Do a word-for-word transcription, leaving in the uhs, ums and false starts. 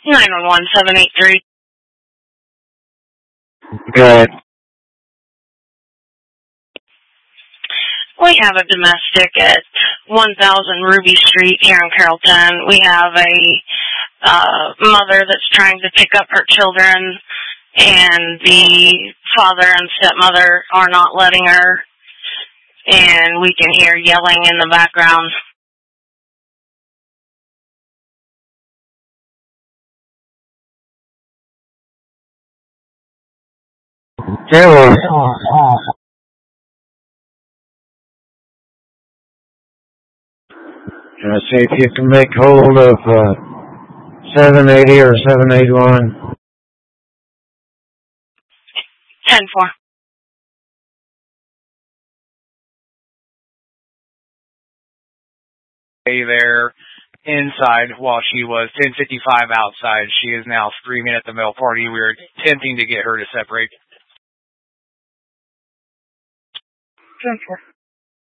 nine one one, seven eight three. Good. We have a domestic at one thousand Ruby Street here in Carrollton. We have a uh, mother that's trying to pick up her children, and the father and stepmother are not letting her, and we can hear yelling in the background. Taylor. Can I see if you can make hold of uh, seven eighty or seven eighty-one? ten four. There inside while she was ten fifty-five outside. She is now screaming at the male party. We are attempting to get her to separate. ten four.